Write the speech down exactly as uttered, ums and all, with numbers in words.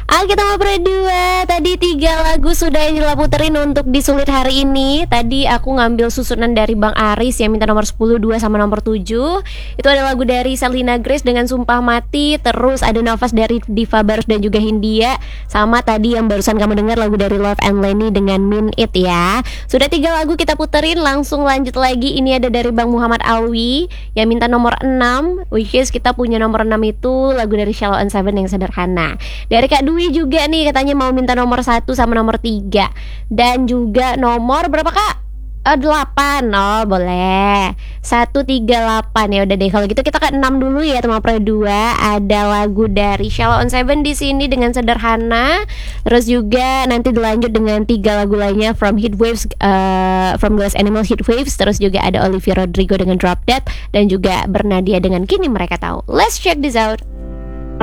Oke teman berdua, tadi tiga lagu sudah yang Jela puterin untuk disulit hari ini. Tadi aku ngambil susunan dari Bang Aris yang minta nomor sepuluh, dua sama nomor tujuh. Itu ada lagu dari Selena Grace dengan Sumpah Mati. Terus ada Nafas dari Diva Barus dan juga Hindia. Sama tadi yang barusan kamu dengar lagu dari Love and Lenny dengan Mean It ya. Sudah tiga lagu kita puterin, langsung lanjut lagi. Ini ada dari Bang Muhammad Alwi yang minta nomor enam, which is kita punya nomor enam itu lagu dari Shallow and Seven yang sederhana. Dari Kak Dwi juga nih katanya mau minta nomor satu sama nomor tiga. Dan juga nomor berapa Kak? Oh, delapan. Oh boleh satu tiga delapan. Ya udah deh kalau gitu kita ke enam dulu ya teman pro dua. Ada lagu dari Shallow on Seven di sini dengan sederhana. Terus juga nanti dilanjut dengan tiga lagu lainnya from Heatwaves, uh, from Glass Animal Heatwaves. Terus juga ada Olivia Rodrigo dengan Drop Dead dan juga Bernadia dengan Kini Mereka Tahu. Let's check this out.